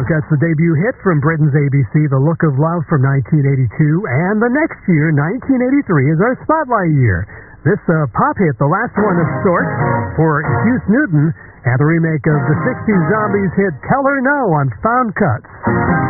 Found Cuts, the debut hit from Britain's ABC, The Look of Love from 1982, and the next year, 1983, is our spotlight year. This pop hit, the last one of sorts, for Hughes Newton, and the remake of the 60s Zombies hit Tell Her No on Found Cuts.